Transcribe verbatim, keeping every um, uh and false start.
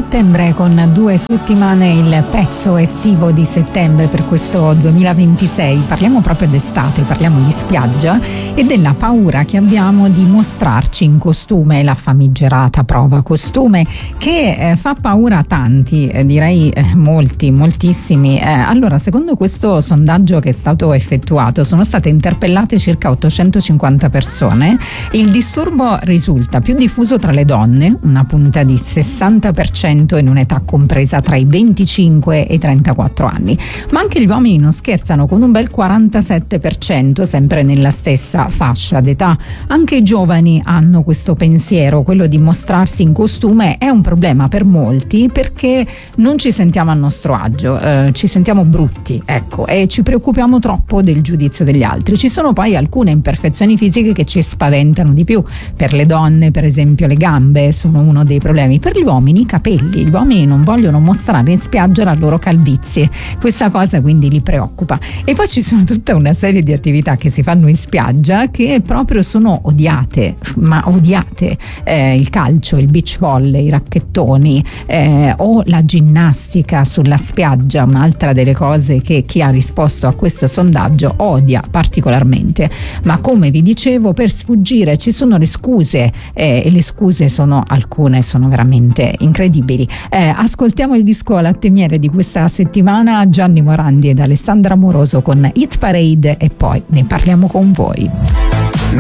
settembre, con due settimane il pezzo estivo di settembre per questo duemilaventisei. Parliamo proprio d'estate, parliamo di spiaggia e della paura che abbiamo di mostrarci in costume, la famigerata prova costume che eh, fa paura a tanti, eh, direi eh, molti, moltissimi. Eh, allora, secondo questo sondaggio che è stato effettuato, sono state interpellate circa ottocentocinquanta persone. Il disturbo risulta più diffuso tra le donne, una punta di sessanta per cento in un'età compresa tra i venticinque e i trentaquattro anni, ma anche gli uomini non scherzano, con un bel quarantasette per cento sempre nella stessa fascia d'età. Anche i giovani hanno questo pensiero, quello di mostrarsi in costume è un problema per molti perché non ci sentiamo a nostro agio, eh, ci sentiamo brutti, ecco, e ci preoccupiamo troppo del giudizio degli altri. Ci sono poi alcune imperfezioni fisiche che ci spaventano di più. Per le donne, per esempio, le gambe sono uno dei problemi. Per gli uomini, i capelli. Gli uomini non vogliono mostrare in spiaggia la loro calvizie. Questa cosa quindi li preoccupa. E poi ci sono tutta una serie di attività che si fanno in spiaggia che proprio sono odiate, ma odiate. Eh, il calcio, il beach volley, i racchettoni eh, o la ginnastica sulla spiaggia, un'altra delle cose che chi ha risposto a questo sondaggio odia particolarmente. Ma come vi dicevo, per sfuggire ci sono le scuse eh, e le scuse sono alcune, sono veramente incredibili. Eh, ascoltiamo il disco latte e miele di questa settimana, Gianni Morandi ed Alessandra Moroso con Hit Parade, e poi ne parliamo con voi.